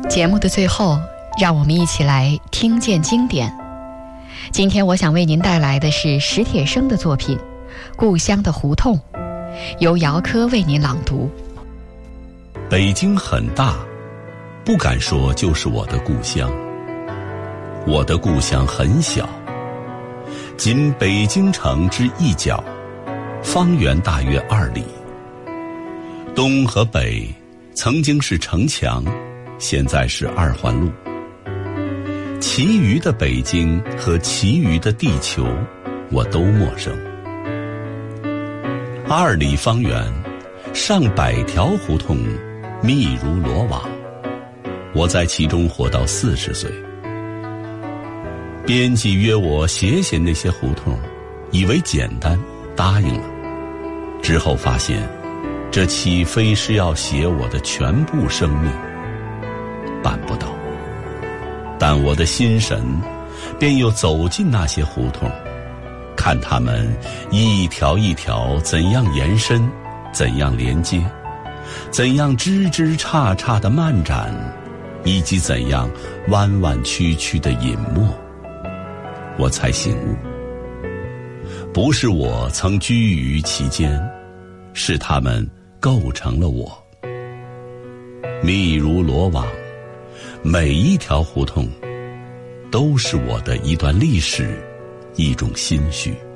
节目的最后，让我们一起来听见经典。今天我想为您带来的是史铁生的作品《故乡的胡同》，由姚科为您朗读。 北京很大，不敢说就是我的故乡。我的故乡很小，仅北京城之一角，方圆大约2里。东和北曾经是城墙，现在是2环路。其余的北京和其余的地球，我都陌生。2里方圆，上百条胡同，密如罗网。我在其中活到40岁。编辑约我写写那些胡同，以为简单，答应了。之后发现，这岂非是要写我的全部生命？办不到。但我的心神便又走进那些胡同，看它们一条一条怎样延伸，怎样连接，怎样枝枝杈杈的漫展，以及怎样弯弯曲曲的隐没。我才醒悟，不是我曾居于其间，是它们构成了我。密如罗网，每一条胡同都是我的一段历史，一种心绪。